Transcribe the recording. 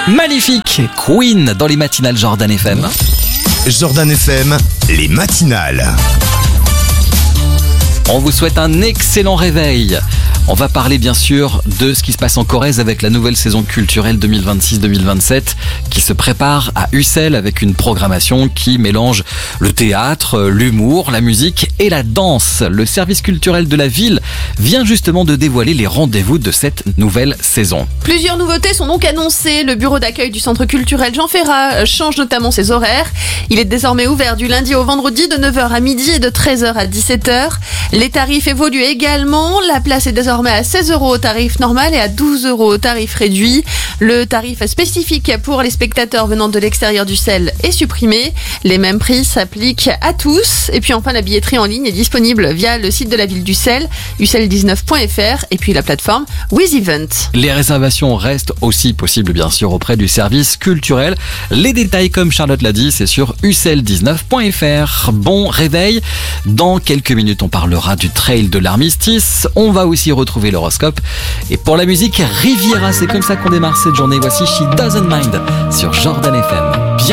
Magnifique, Queen dans les matinales Jordan FM. Jordan FM, les matinales. On vous souhaite un excellent réveil. On va parler bien sûr de ce qui se passe en Corrèze avec la nouvelle saison culturelle 2026-2027 qui se prépare à Ussel avec une programmation qui mélange le théâtre, l'humour, la musique et la danse. Le service culturel de la ville vient justement de dévoiler les rendez-vous de cette nouvelle saison. Plusieurs nouveautés sont donc annoncées. Le bureau d'accueil du centre culturel Jean Ferrat change notamment ses horaires. Il est désormais ouvert du lundi au vendredi de 9h à midi et de 13h à 17h. Les tarifs évoluent également. La place est désormais à 16 € au tarif normal et à 12 € au tarif réduit. Le tarif spécifique pour les spectateurs venant de l'extérieur d'Ussel est supprimé. Les mêmes prix s'appliquent à tous. Et puis enfin, la billetterie en ligne est disponible via le site de la ville d'Ussel, ussel19.fr et puis la plateforme WizEvent. Les réservations restent aussi possibles bien sûr auprès du service culturel. Les détails, comme Charlotte l'a dit, c'est sur ussel19.fr. Bon réveil. Dans quelques minutes, on parlera du trail de l'armistice. On va aussi retrouver l'horoscope. Et pour la musique, Riviera, c'est comme ça qu'on démarre cette journée. Voici She Doesn't Mind sur Jordan FM.